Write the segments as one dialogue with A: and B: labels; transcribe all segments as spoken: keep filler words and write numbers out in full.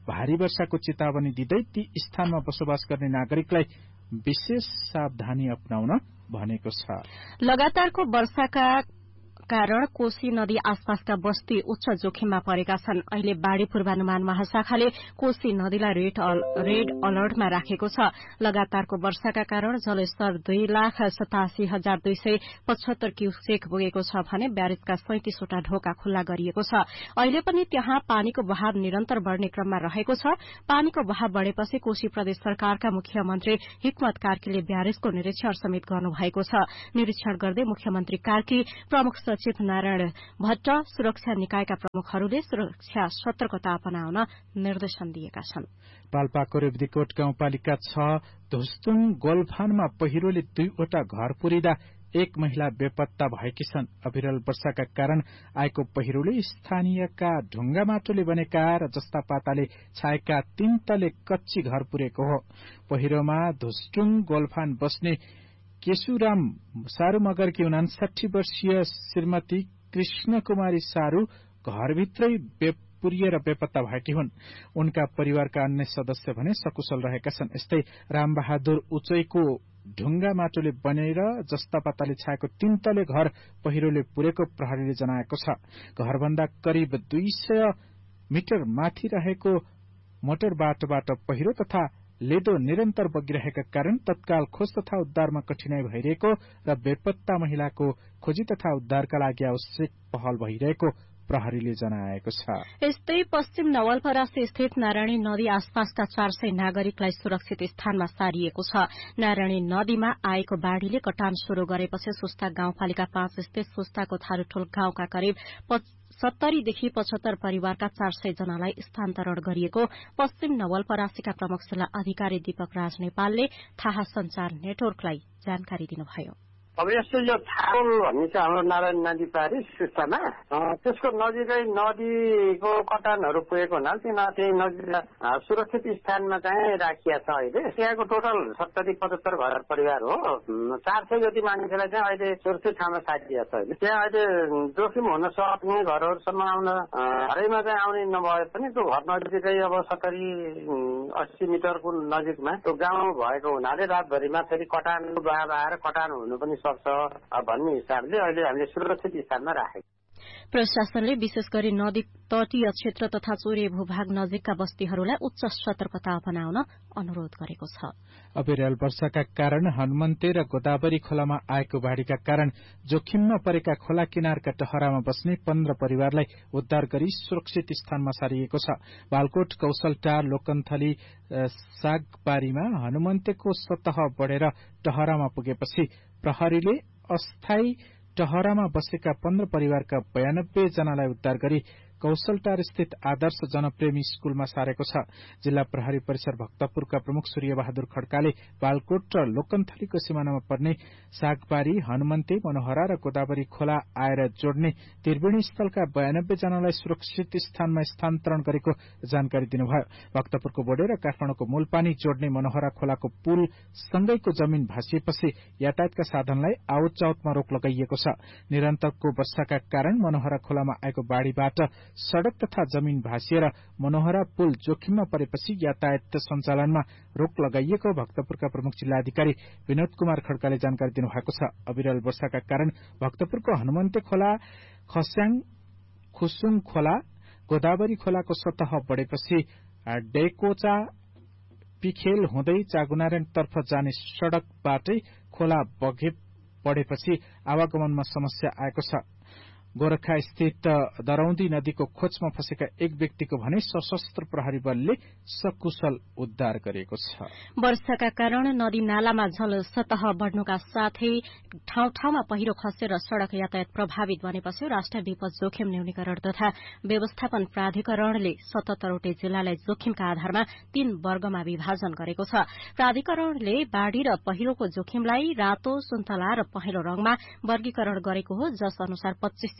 A: भारी वर्षाको चेतावनी दिँदै ती स्थानमा बसोबास गर्ने नागरिकलाई विशेष सावधानी अपनाउन भनेको छ।
B: लगातारको वर्षाका कारण कोशी नदी आसपासका बस्ती उच्च जोखिममा परेका छन्। अहिले बाढ़ी पूर्वानुमान महाशाखाले कोशी नदीलाई रेड, अल, रेड अलर्टमा राखेको छ। लगातारको वर्षाका कारण जलस्तर दुई लाख सतासी हजार दुई सय पचहत्तर क्यूसेक पुगेको छ भने ब्यारेजका सैंतिसवटा ढोका खुल्ला गरिएको छ। अहिले पनि त्यहाँ पानीको बहाव निरन्तर बढ़ने क्रममा रहेको छ। पानीको बहाव बढ़ेपछि कोशी प्रदेश सरकारका मुख्यमन्त्री हिक्मत कार्कीले ब्यारेजको निरीक्षण समेत गर्नुभएको छ। निरीक्षण गर्दै मुख्यमन्त्री कार्की, प्रमुख सचिव नारायण भट्ट, सुरक्षा निकायका प्रमुखहरूले सुरक्षा सतर्कता अपनाउन निर्देशन दिएका छन्।
A: पाल्पाको रेवदीकोट गाउँपालिका छ धुस्तुङ गोलफानमा पहिरोले दुईवटा घर पुरिँदा एक महिला बेपत्ता भएकी छन्। अविरल वर्षाका कारण आएको पहिरोले स्थानीयका ढुंगा माटोले बनेका र जस्ता पाताले छाएका तीन तले कच्ची घर पुरेको हो। पहिरोमा धुस्तुङ गोलफान बस्ने केशुराम सारू मगरकी उनासाठी वर्षीय श्रीमती कृष्ण कुमारी सारू घरभित्रै पुरिएर बेपत्ता भएकी हुन्। उनका परिवारका अन्य सदस्य भने सकुशल रहेका छन्। यस्तै रामबहादुर उचैको ढुंगा माटोले बनेर जस्ता पाताले छाएको तीन तले घर पहिरोले पुरेको प्रहरीले जनाएको छ। घरभन्दा करिब दुई सय मिटर माथि रहेको मोटर बाटोबाट पहिरो तथा लेदो निरन्तर बगिरहेका कारण तत्काल खोज तथा उद्धारमा कठिनाई भइरहेको र बेपत्ता महिलाको खोजी तथा उद्धारका लागि आवश्यक पहल भइरहेको प्रहरीले जनाएको छ।
B: यस्तै पश्चिम नवलपरासी स्थित नारायणी नदी आसपासका चार सय नागरिकलाई सुरक्षित स्थानमा सारिएको छ। नारायणी नदीमा आएको बाढ़ीले कटान शुरू गरेपछि सुस्ता गाउँपालिका पाँच स्थित सुस्ताको थारूठोल गाउँका करिब सत्तरीदेखि पचहत्तर परिवारका चार सय जनालाई स्थानान्तरण गरिएको पश्चिम नवलपरासीका प्रमुख जिल्ला अधिकारी दीपक राज नेपालले थाहा संचार नेटवर्कलाई जानकारी दिनुभयो।
C: अब यस्तो यो थारूल भन्ने चाहिँ हाम्रो नारायण नदी पारी सुस्तामा त्यसको नजिकै नदीको कटानहरू पुगेको हुनाले त्यही नदी सुरक्षित स्थानमा चाहिँ राखिया छ। अहिले त्यहाँको टोटल सत्तरी पचहत्तर घर परिवार हो। चार सय जति मानिसलाई चाहिँ अहिले सुरक्षित ठाउँमा सारिया छ। अहिले त्यहाँ अहिले जोखिम हुन सक्ने घरहरूसम्म आउन हरैमा चाहिँ आउने नभए पनि त्यो घर नजिकै अब सत्तरी अस्सी मिटरको नजिकमा त्यो गाउँ भएको हुनाले रातभरिमा फेरि कटान बहाव आएर कटान हुनु पनि सक्छ भन्ने हिसाबले अहिले हामीले सुरक्षित स्थानमा राखेको।
B: प्रशासनले विशेष गरी नदी तटीय क्षेत्र तथा चोरे भूभाग नजिकका बस्तीहरूलाई उच्च सतर्कता अपनाउन अनुरोध गरेको छ।
A: अविरल वर्षाका कारण हनुमन्ते र गोदावरी खोलामा आएको बाढ़ीका कारण जोखिममा परेका खोला किनारका टहरामा बस्ने पन्ध्र परिवारलाई उद्धार गरी सुरक्षित स्थानमा सारिएको छ। बालकोट कौशलटार लोकन्थली सागबारीमा हनुमन्तेको सतह बढ़ेर टहरामा पुगेपछि प्रहरीले अस्थायी टहरामा बसेका पन्ध्र परिवारका बयानब्बे जनालाई उद्धार गरी कौशलटार स्थित आदर्श जनप्रेमी स्कूलमा सारेको छ। जिल्ला प्रहरी परिसर भक्तपुरका प्रमुख सूर्य बहादुर खड्काले बालकोट र लोकन्थलीको सिमानामा पर्ने सागबारी, हनुमन्ते, मनोहरा र गोदावरी खोला आएर जोड्ने त्रिवेणी स्थलका बयानब्बे जनालाई सुरक्षित स्थानमा स्थानान्तरण गरेको जानकारी दिनुभयो। भक्तपुरको बोडे र काठमाडौँको मूलपानी जोड्ने मनोहरा खोलाको पुल सँगैको जमीन भाँसिएपछि यातायातका साधनलाई आवत जावतमा रोक लगाइएको छ। निरन्तरको वर्षाका कारण मनोहरा खोलामा आएको बाढ़ीबाट सड़क तथा जमीन भाँसिएर मनोहरा पुल जोखिममा परेपछि यातायात सञ्चालनमा रोक लगाइएको भक्तपुरका प्रमुख जिल्ला अधिकारी विनोद कुमार खड्काले जानकारी दिनुभएको छ। अविरल वर्षाका कारण भक्तपुरको हनुमन्ते खोला, खस्याङ, खुसुङ खोला, गोदावरी खोलाको सतह बढ़ेपछि डेकोचा पिखेल हुँदै चागुनारायणतर्फ जाने सड़कबाटै खोला बगे बढ़ेपछि आवागमनमा समस्या आएको छ। गोरखा स्थित दरौदी नदीको खोजमा फँसेका एक व्यक्तिको भने सशस्त्र प्रहरी बलले सकुशल उद्धार गरेको छ।
B: वर्षाका कारण नदी नालामा जल सतह बढ़नुका साथै ठाउँ ठाउँमा पहिरो खसेर सड़क यातायात प्रभावित बनेपछि राष्ट्रिय विपद जोखिम न्यूनीकरण तथा व्यवस्थापन प्राधिकरणले सतहत्तरवटै जिल्लालाई जोखिमका आधारमा तीन वर्गमा विभाजन गरेको छ। प्राधिकरणले बाढ़ी र पहिरोको जोखिमलाई रातो, सुन्तला र पहेँलो रंगमा वर्गीकरण गरेको हो, जस अनुसार पच्चीस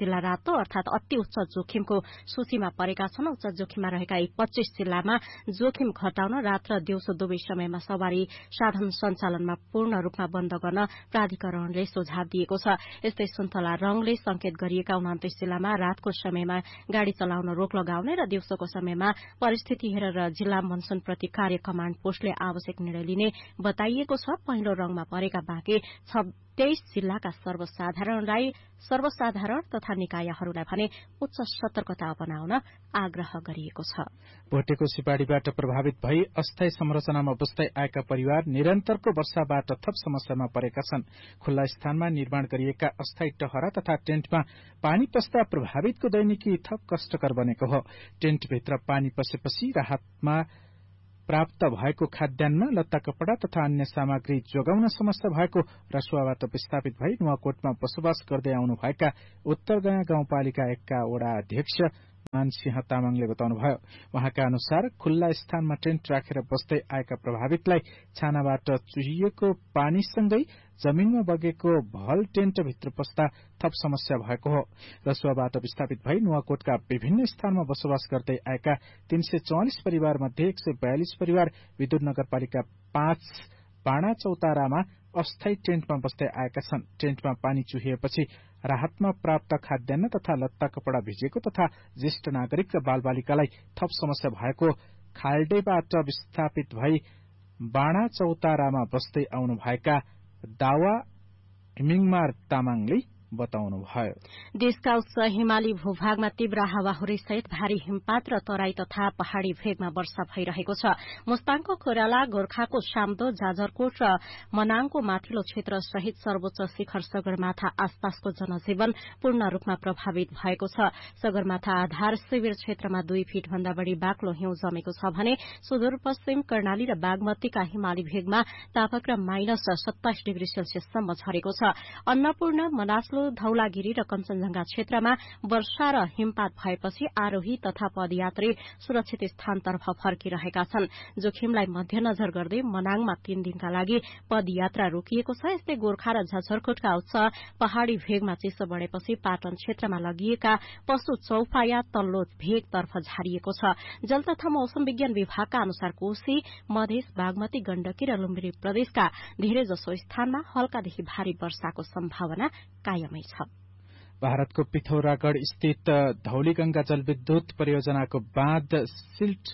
B: जिल्ला रातो अर्थात अति उच्च जोखिमको सूचीमा परेका छन्। उच्च जोखिममा रहेका यी पच्चीस जिल्लामा जोखिम घटाउन रात र दिउँसो दुवै समयमा सवारी साधन सञ्चालनमा पूर्ण रूपमा बन्द गर्न प्राधिकरणले सुझाव दिएको छ। यस्तै सुन्तला रंगले संकेत गरिएका उन्तिस जिल्लामा रातको समयमा गाड़ी चलाउन रोक लगाउने र दिउँसोको समयमा परिस्थिति हेरेर जिल्ला मनसुनप्रति कार्य कमाण्ड पोस्टले आवश्यक निर्णय लिने बताइएको छ। पहिलो रंगमा परेका बाँकी तेइस जिल्लाका सर्वसाधारणलाई सर्वसाधारण तथा निकायहरूलाई भने उच्च सतर्कता अपनाउन आग्रह गरिएको छ।
A: भोटेको सिपाडीबाट प्रभावित भई अस्थायी संरचनामा बस्दै आएका परिवार निरन्तरको वर्षाबाट थप समस्यामा परेका छन्। खुल्ला स्थानमा निर्माण गरिएका अस्थायी टहरा तथा टेन्टमा पानी पस्दा प्रभावितको दैनिकी थप कष्टकर बनेको हो। टेन्टभित्र पानी पसेपछि राहतमा प्राप्त भएको खाद्यान्न, लत्ता कपड़ा तथा अन्य सामग्री जोगाउन समस्या भएको रसुवाबाट विस्थापित भई नुवाकोटमा बसोबास गर्दै आउनुभएका उत्तरगया गाउँपालिका एकका वडा अध्यक्ष मानसिंह तामाङले बताउनुभयो। उहाँका अनुसार खुल्ला स्थानमा टेन्ट राखेर बस्दै आएका प्रभावितलाई छानाबाट चुहिएको पानीसँगै जमीनमा बगेको भल टेन्टभित्र पस्दा थप समस्या भएको हो। रसुवाबाट विस्थापित भई नुवाकोटका विभिन्न स्थानमा बसोबास गर्दै आएका तीन सय चौवालिस परिवार मध्ये एक सय बयालिस परिवार विद्युत नगरपालिका पाँच बाणा चौतारामा अस्थायी टेन्टमा बस्दै आएका छन्। टेन्टमा पानी चुहिएपछि राहतमा प्राप्त खाद्यान्न तथा लत्ता कपड़ा भिजेको तथा ज्येष्ठ नागरिक र बालबालिकालाई थप समस्या भएको खाल्डेबाट विस्थापित भई बाणा चौतारामा बस्दै आउनुभएका दावा हिमिङमार तामाङले बताउनुभयो।
B: देशका उच्च हिमाली भूभागमा तीव्र हावाहुरी सहित भारी हिमपात र तराई तथा पहाड़ी भेगमा वर्षा भइरहेको छ। मुस्ताङको कोइराला, गोर्खाको साम्दो, जाजरकोट र मनाङको माथिल्लो क्षेत्र सहित सर्वोच्च शिखर सगरमाथा आसपासको जनजीवन पूर्ण रूपमा प्रभावित भएको छ। सगरमाथा आधार शिविर क्षेत्रमा दुई फीट भन्दा बढ़ी बाक्लो हिउँ जमेको छ भने सुदूरपश्चिम कर्णाली र बागमतीका हिमाली भेगमा तापक्रम माइनस सत्ताइस डिग्री सेल्सियससम्म झरेको छ। अन्नपूर्ण, मनास्लो, धौलागिरी र कञ्चनजंघा क्षेत्रमा वर्षा र हिमपात भएपछि आरोही तथा पदयात्री सुरक्षित स्थानतर्फ फर्किरहेका छन्। जोखिमलाई मध्यनजर गर्दै मनाङमा तीन दिनका लागि पदयात्रा रोकिएको छ। यस्तै गोर्खा र झचरकोटका उच्च पहाड़ी भेगमा चिसो बढ़ेपछि पाटन क्षेत्रमा लगिएका पशु चौपाया तल्लो भेगतर्फ झारिएको छ। जल तथा मौसम विज्ञान विभागका अनुसार कोशी, मधेस, बागमती, गण्डकी र लुम्बिनी प्रदेशका धेरैजसो स्थानमा हल्कादेखि भारी वर्षाको सम्भावना कायमै छ।
A: भारतको पिथौरागढ़ स्थित धौलीगंगा जलविद्युत परियोजनाको बाँध सिल्ट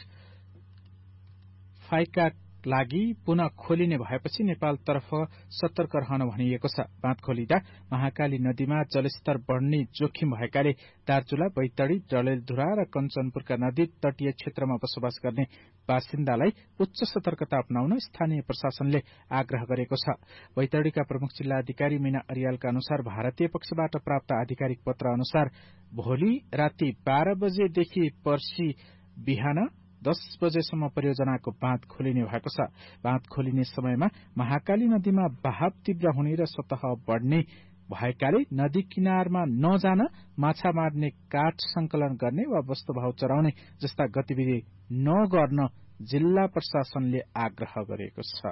A: फाइका लागि पुनः खोलिने भएपछि नेपालतर्फ सतर्क रहन भनिएको छ। बाँध खोलिँदा महाकाली नदीमा जलस्तर बढ़ने जोखिम भएकाले दार्चुला, बैतडी, डडेलधुरा र कञ्चनपुरका नदी तटीय क्षेत्रमा बसोबास गर्ने बासिन्दालाई उच्च सतर्कता अपनाउन स्थानीय प्रशासनले आग्रह गरेको छ। बैतडीका प्रमुख जिल्ला अधिकारी मीना अरियालका अनुसार भारतीय पक्षबाट प्राप्त आधिकारिक पत्र अनुसार भोलि राति बाह्र बजेदेखि पर्सि बिहान दस बजेसम्म परियोजनाको बाँध खोलिने भएको छ। बाँध खोलिने समयमा महाकाली नदीमा बहाव तीव्र हुने र सतह बढ़ने भएकाले नदी किनारमा नजान माछा मार्ने, काठ संकलन गर्ने वा वस्तुभाव चराउने जस्ता गतिविधि नगर्न जिल्ला प्रशासनले आग्रह गरेको छ।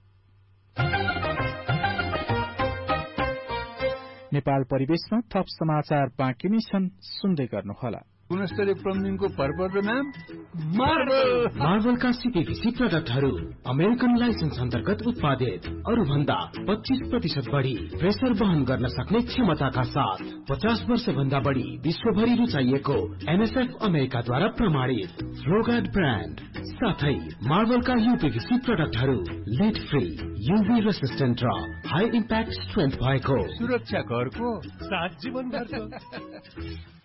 A: नेपाल परिवेशमा थप समाचार बाँकी नै छन्, सुन्दै गर्नुहोला।
D: गुणस्तरीय प्लम्बिङको पर्पल र म्याम मार्बल
E: मार्बलका सीपीभीसी प्रडक्टहरू अमेरिकन लाइसेन्स अन्तर्गत उत्पादित, अरू भन्दा पच्चीस प्रतिशत बढ़ी प्रेसर वहन गर्न सक्ने क्षमताका साथ पचास वर्ष भन्दा बढ़ी विश्वभरि रुचाइएको एनएसएफ अमेरिकाद्वारा प्रमाणित फ्लोगार्ड ब्रान्ड साथै मार्बलका यूपीभीसी प्रडक्टहरू लिड फ्री, यूभी रेसिस्टेन्ट र हाई इम्प्याक्ट स्ट्रेन्थ भएको
D: सुरक्षा घरको साथ जीवन गर्छ।